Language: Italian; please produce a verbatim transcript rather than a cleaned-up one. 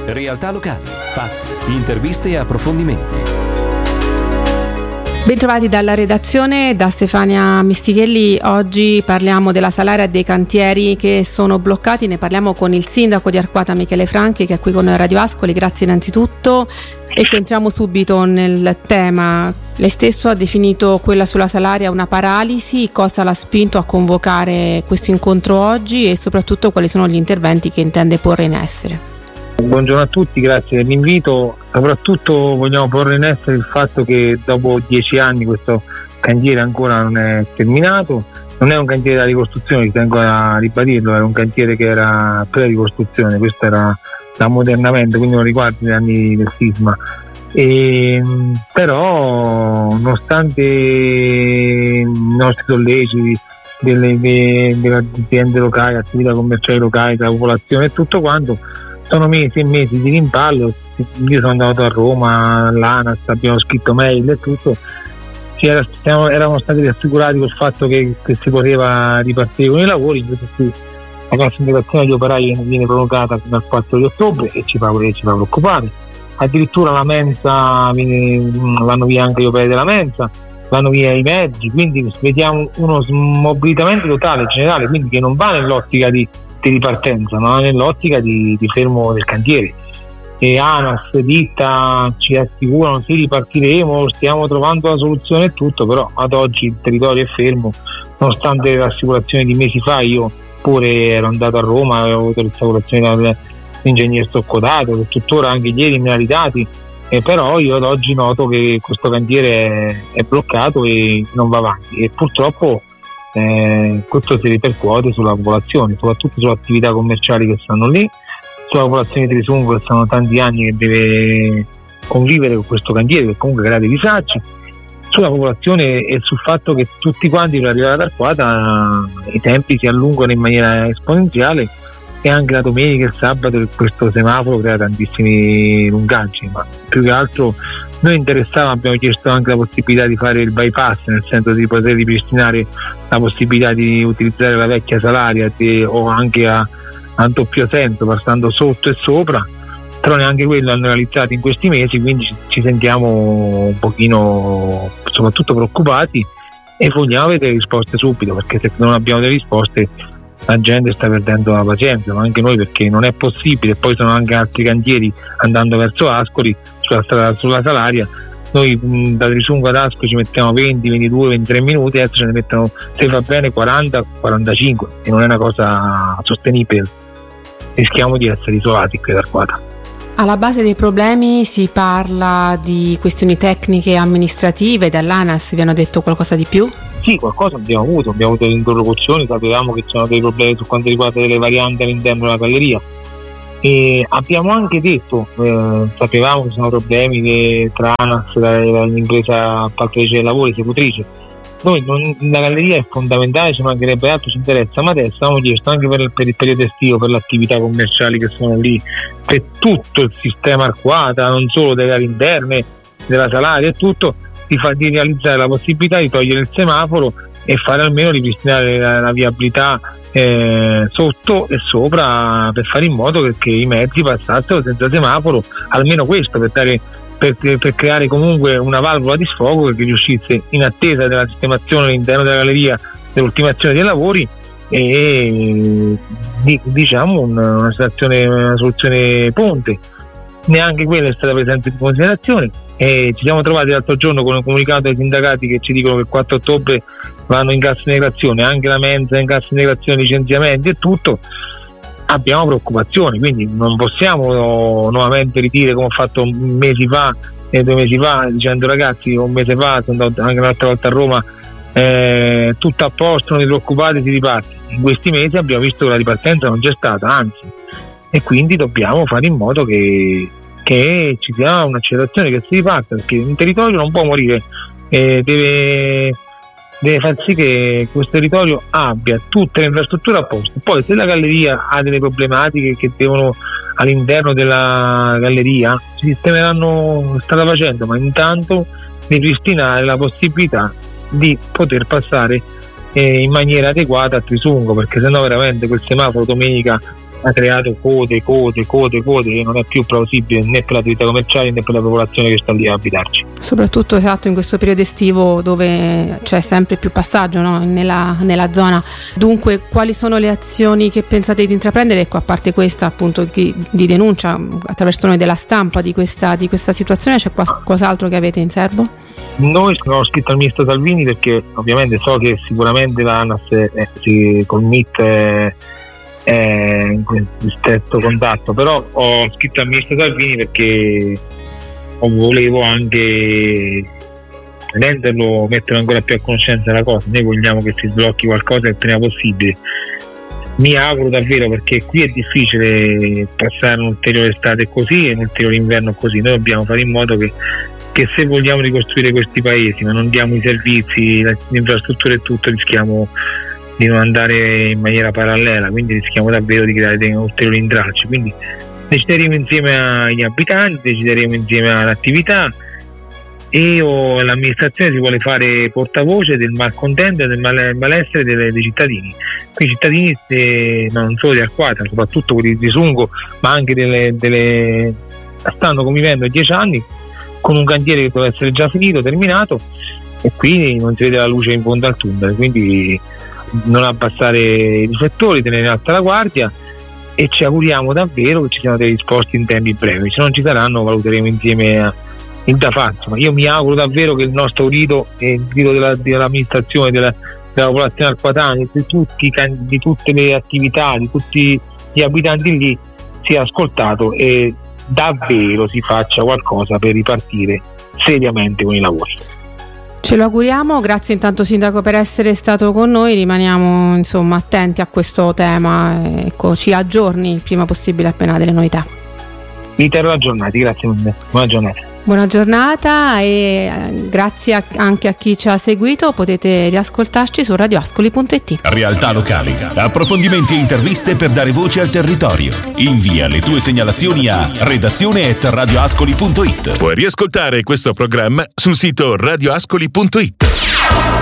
Realtà locali, fatti, interviste e approfondimenti. Bentrovati dalla redazione, da Stefania Mistichelli. Oggi parliamo della Salaria e dei cantieri che sono bloccati. Ne parliamo con il sindaco di Arquata, Michele Franchi, che è qui con noi a Radio Ascoli. Grazie innanzitutto. E entriamo subito nel tema. Lei stesso ha definito quella sulla Salaria una paralisi. Cosa l'ha spinto a convocare questo incontro oggi e soprattutto quali sono gli interventi che intende porre in essere? Buongiorno a tutti, grazie dell'invito. Soprattutto vogliamo porre in essere il fatto che dopo dieci anni questo cantiere ancora non è terminato. Non è un cantiere da ricostruzione, tengo a ribadirlo, era un cantiere che era pre-ricostruzione, questo era l'ammodernamento, quindi non riguarda gli anni del sisma. E, però nonostante i nostri solleciti delle, delle, delle aziende locali, attività commerciali locali, della popolazione e tutto quanto, sono mesi e mesi di rimpallo. Io sono andato a Roma, all'ANAS, abbiamo scritto mail e tutto. Ci era, siamo, eravamo stati rassicurati col fatto che, che si poteva ripartire con i lavori, invece qui la cassa integrazione degli operai viene prolungata fino al quattro di ottobre e ci fa, ci fa preoccupare. Addirittura la mensa viene, vanno via anche gli operai della mensa, vanno via i mezzi, quindi vediamo uno smobilitamento totale generale, quindi che non va nell'ottica di di ripartenza, ma nell'ottica di, di fermo del cantiere. E ANAS, Ditta ci assicurano sì, ripartiremo, stiamo trovando la soluzione e tutto, però ad oggi il territorio è fermo, nonostante le rassicurazioni di mesi fa. Io pure ero andato a Roma, avevo avuto le rassicurazioni dall'ingegner Stoccodato, che tuttora anche ieri mi ha ridati, eh, però io ad oggi noto che questo cantiere è, è bloccato e non va avanti, e purtroppo Eh, questo si ripercuote sulla popolazione, soprattutto sulle attività commerciali che stanno lì, sulla popolazione di Tresungo che sono tanti anni che deve convivere con questo cantiere che comunque crea dei disagi, sulla popolazione e sul fatto che tutti quanti per arrivare ad Arquata i tempi si allungano in maniera esponenziale, e anche la domenica e il sabato questo semaforo crea tantissimi lungaggi. Ma più che altro noi interessava, abbiamo chiesto anche la possibilità di fare il bypass, nel senso di poter ripristinare la possibilità di utilizzare la vecchia Salaria di, o anche a, a doppio senso, passando sotto e sopra, però neanche quello hanno realizzato in questi mesi, quindi ci, ci sentiamo un pochino soprattutto preoccupati e vogliamo avere risposte subito, perché se non abbiamo delle risposte la gente sta perdendo la pazienza, ma anche noi, perché non è possibile. Poi sono anche altri cantieri andando verso Ascoli sulla strada sulla Salaria. Noi mh, da Tresungo ad Ascoli ci mettiamo venti, ventidue, ventitré minuti, adesso ce ne mettono, se va bene, quaranta, quarantacinque, e non è una cosa sostenibile. Rischiamo di essere isolati qui ad Arquata. Alla base dei problemi si parla di questioni tecniche e amministrative. Dall'ANAS vi hanno detto qualcosa di più? Sì, qualcosa abbiamo avuto, abbiamo avuto delle interlocuzioni, sapevamo che c'erano dei problemi su quanto riguarda delle varianti all'interno della galleria, e abbiamo anche detto, eh, sapevamo che ci sono problemi che tra ANAS e l'impresa appaltatrice dei lavori, esecutrice. Noi non, la galleria è fondamentale, ci mancherebbe altro, ci interessa, ma adesso abbiamo chiesto anche per, per il periodo estivo, per le attività commerciali che sono lì, per tutto il sistema Arquata, non solo delle aree interne, della Salaria e tutto, di, fa, di realizzare la possibilità di togliere il semaforo e fare almeno ripristinare la, la viabilità eh, sotto e sopra, per fare in modo che, che i mezzi passassero senza semaforo, almeno questo, per, dare, per, per creare comunque una valvola di sfogo che riuscisse, in attesa della sistemazione all'interno della galleria, dell'ultimazione dei lavori, e di, diciamo una, una, situazione, una soluzione ponte. Neanche quella è stata presa in considerazione, e ci siamo trovati l'altro giorno con un comunicato dai sindacati che ci dicono che il quattro ottobre vanno in cassa integrazione, anche la mensa in cassa integrazione, licenziamenti e tutto. Abbiamo preoccupazioni, quindi non possiamo nuovamente ridire come ho fatto mesi fa e due mesi fa, dicendo ragazzi, un mese fa sono andato anche un'altra volta a Roma, eh, tutto a posto, non vi preoccupate, si riparte. In questi mesi abbiamo visto che la ripartenza non c'è stata, anzi, e quindi dobbiamo fare in modo che che ci sia un'accelerazione, che si riparta, perché un territorio non può morire, eh, deve, deve far sì che questo territorio abbia tutte le infrastrutture a posto. Poi se la galleria ha delle problematiche che devono all'interno della galleria, si sistemeranno strada facendo, ma intanto ripristinare la possibilità di poter passare eh, in maniera adeguata a Tresungo, perché sennò veramente quel semaforo domenica ha creato code, code, code, code che non è più plausibile né per l'attività commerciale né per la popolazione che sta lì a abitarci. Soprattutto esatto in questo periodo estivo dove c'è sempre più passaggio, no? nella, nella zona. Dunque, quali sono le azioni che pensate di intraprendere? Ecco, a parte questa appunto di denuncia attraverso noi della stampa di questa, di questa situazione, c'è qualcos'altro che avete in serbo? Noi ho scritto al ministro Salvini perché ovviamente so che sicuramente l'ANAS eh, si col M I T eh, è in stretto contatto, però ho scritto al ministro Salvini perché volevo anche renderlo, metterlo ancora più a conoscenza della cosa. Noi vogliamo che si sblocchi qualcosa il prima possibile. Mi auguro davvero, perché qui è difficile passare un'ulteriore estate così e un ulteriore inverno così. Noi dobbiamo fare in modo che, che se vogliamo ricostruire questi paesi ma non diamo i servizi, l'infrastruttura e tutto, rischiamo di non andare in maniera parallela, quindi rischiamo davvero di creare dei ulteriori intralci. Quindi decideremo insieme agli abitanti, decideremo insieme all'attività e o l'amministrazione si vuole fare portavoce del malcontento e del mal- malessere dei, dei cittadini. Qui i cittadini, eh, non solo di Arquata, soprattutto quelli di Sungo, ma anche delle, delle stanno convivendo da dieci anni con un cantiere che doveva essere già finito, terminato, e qui non si vede la luce in fondo al tunnel. Quindi non abbassare i riflettori, tenere in alta la guardia, e ci auguriamo davvero che ci siano delle risposte in tempi brevi. Se non ci saranno, valuteremo insieme a, il da fare. Insomma, io mi auguro davvero che il nostro rito e il rito della, dell'amministrazione, della, della popolazione arquatana, di, tutti, di tutte le attività, di tutti gli abitanti lì sia ascoltato e davvero si faccia qualcosa per ripartire seriamente con i lavori. Ce lo auguriamo, grazie intanto Sindaco per essere stato con noi, rimaniamo insomma attenti a questo tema, ecco, ci aggiorni il prima possibile appena delle novità. Vi terrò aggiornati, grazie mille, buona giornata. Buona giornata e grazie anche a chi ci ha seguito, potete riascoltarci su radioascoli punto it. Realtà locali, approfondimenti e interviste per dare voce al territorio. Invia le tue segnalazioni a redazione at radioascoli punto it. Puoi riascoltare questo programma sul sito radioascoli punto it.